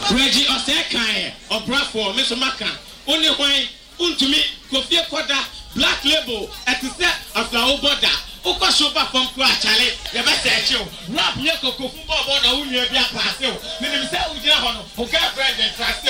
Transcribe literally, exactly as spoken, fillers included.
Reggie Oseka or Brafo, Mister Maka. Only why untumi Kofi Koda black label at the set of the old border. Oko shoba from Kwa Chale, the best at you. Rap Yako Football Border, who you have passed. Then himself, who get on, who get friends and trust.